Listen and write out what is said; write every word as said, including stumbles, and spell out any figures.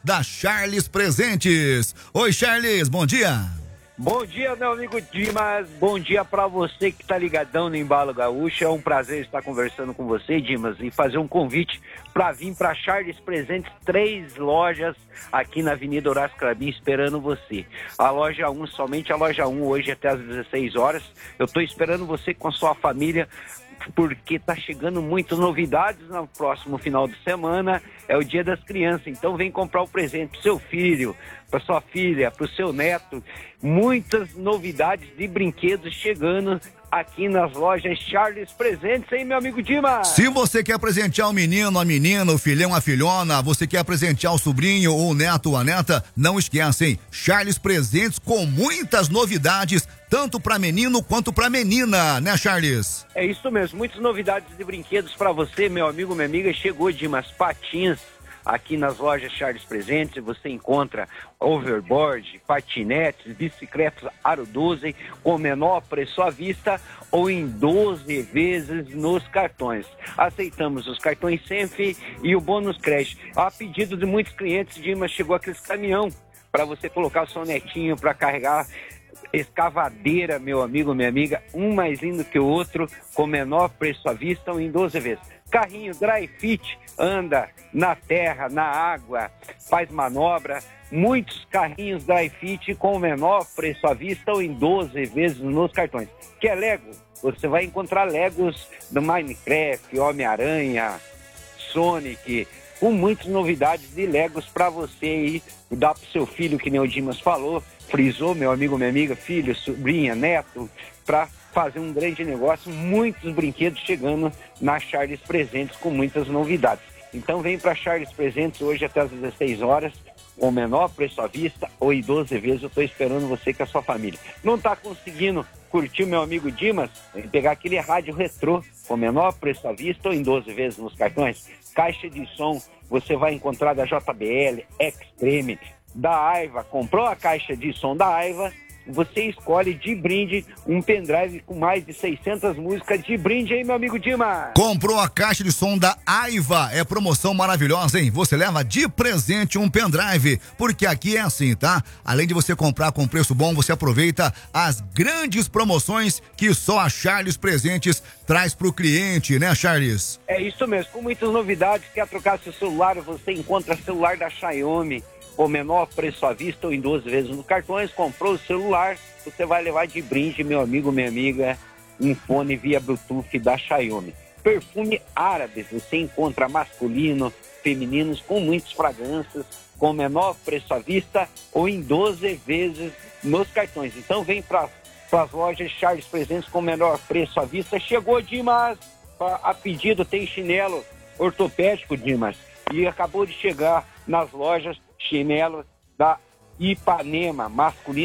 da Charles Presentes. Oi, Charles, bom dia. Bom dia, meu amigo Dimas. Bom dia pra você que tá ligadão no Embalo Gaúcho. É um prazer estar conversando com você, Dimas, e fazer um convite pra vir pra Charles Presentes, três lojas aqui na Avenida Horácio Clabin esperando você. A loja um, somente a loja um, hoje até às dezesseis horas. Eu tô esperando você com a sua família, porque tá chegando muitas novidades no próximo final de semana. É o Dia das Crianças, então vem comprar o presente pro seu filho, pra sua filha, pro seu neto. Muitas novidades de brinquedos chegando aqui nas lojas Charles Presentes, hein, meu amigo Dimas? Se você quer presentear o menino, a menina, o filhão, a filhona, você quer presentear o sobrinho ou o neto ou a neta, não esquece, hein? Charles Presentes com muitas novidades, tanto para menino quanto para menina, né, Charles? É isso mesmo, muitas novidades de brinquedos para você, meu amigo, minha amiga. Chegou, Dimas, patins aqui nas lojas Charles Presentes. Você encontra overboard, patinetes, bicicletas Aro doze com menor preço à vista ou em doze vezes nos cartões. Aceitamos os cartões Senf e o bônus crédito. A pedido de muitos clientes, Dimas, chegou aqueles caminhão para você colocar o seu netinho para carregar. Escavadeira, meu amigo, minha amiga, um mais lindo que o outro, com menor preço à vista ou em doze vezes. Carrinho Dry Fit, anda na terra, na água, faz manobra. Muitos carrinhos Dry Fit com menor preço à vista ou em doze vezes nos cartões. Quer Lego? Você vai encontrar Legos do Minecraft, Homem-Aranha, Sonic, com muitas novidades de Legos para você aí, dar pro seu filho, que nem o Dimas falou, frisou, meu amigo, minha amiga, filho, sobrinha, neto, para fazer um grande negócio. Muitos brinquedos chegando na Charles Presentes com muitas novidades. Então vem para Charles Presentes hoje até às dezesseis horas, com o menor preço à vista ou em doze vezes. Eu estou esperando você com a sua família. Não está conseguindo curtir o meu amigo Dimas? Tem que pegar aquele rádio retrô com menor preço à vista ou em doze vezes nos cartões. Caixa de som você vai encontrar da J B L, Extreme, da Aiva. Comprou a caixa de som da Aiva, você escolhe de brinde um pendrive com mais de seiscentas músicas de brinde, hein, meu amigo Dimas? Comprou a caixa de som da Aiva, é promoção maravilhosa, hein? Você leva de presente um pendrive, porque aqui é assim, tá? Além de você comprar com preço bom, você aproveita as grandes promoções que só a Charles Presentes traz pro cliente, né, Charles? É isso mesmo, com muitas novidades. Quer trocar seu celular? Você encontra celular da Xiaomi com menor preço à vista ou em doze vezes nos cartões. Comprou o celular, você vai levar de brinde, meu amigo, minha amiga, um fone via Bluetooth da Xiaomi. Perfume árabe, você encontra masculino, femininos com muitas fragrâncias, com menor preço à vista ou em doze vezes nos cartões. Então vem para as lojas Charles Presentes com menor preço à vista. Chegou, Dimas, a pedido, tem chinelo ortopédico, Dimas, e acabou de chegar nas lojas chinelo da Ipanema, masculino